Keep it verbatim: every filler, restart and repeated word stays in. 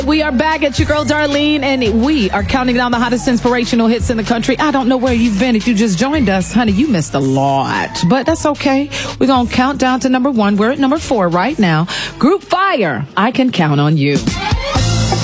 We are back at your girl Darlene, and we are counting down the hottest inspirational hits in the country. I don't know where you've been. If you just joined us, honey, you missed a lot, but that's okay. We're going to count down to number one. We're at number four right now. Group Fire, I Can Count on You.